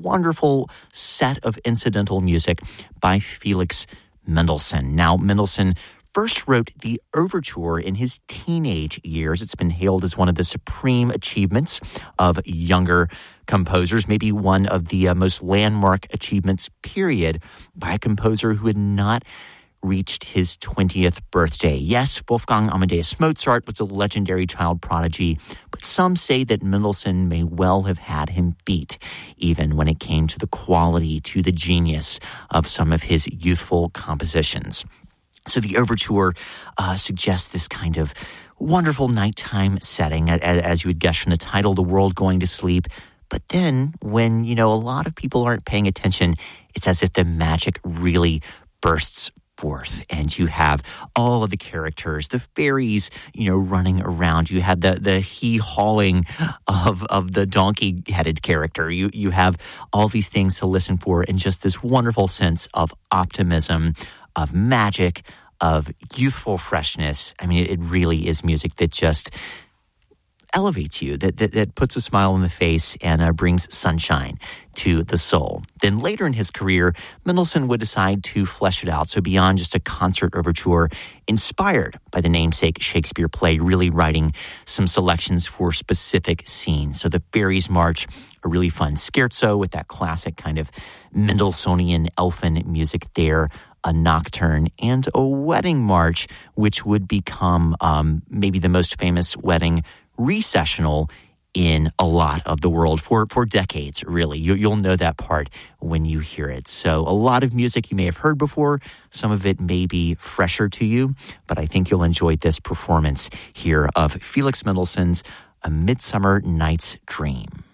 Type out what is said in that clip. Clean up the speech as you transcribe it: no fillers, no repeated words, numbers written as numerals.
wonderful set of incidental music by Felix Mendelssohn. Now, Mendelssohn first wrote the overture in his teenage years. It's been hailed as one of the supreme achievements of younger composers, maybe one of the most landmark achievements, period, by a composer who had not reached his 20th birthday. Yes, Wolfgang Amadeus Mozart was a legendary child prodigy, but some say that Mendelssohn may well have had him beat, even when it came to the quality, to the genius of some of his youthful compositions. So the overture suggests this kind of wonderful nighttime setting, as you would guess from the title, The World Going to Sleep. But then when, a lot of people aren't paying attention, it's as if the magic really bursts forth, and you have all of the characters, the fairies, running around. You had the hee-hawing of the donkey-headed character. You have all these things to listen for, and just this wonderful sense of optimism, of magic, of youthful freshness. I mean, it really is music that just elevates you, that puts a smile on the face and brings sunshine to the soul. Then later in his career, Mendelssohn would decide to flesh it out. So beyond just a concert overture, inspired by the namesake Shakespeare play, really writing some selections for specific scenes. So the Fairies March, a really fun scherzo with that classic kind of Mendelssohnian elfin music there, a nocturne, and a wedding march, which would become maybe the most famous wedding recessional in a lot of the world for decades, really. You'll know that part when you hear it. So a lot of music you may have heard before. Some of it may be fresher to you, but I think you'll enjoy this performance here of Felix Mendelssohn's A Midsummer Night's Dream.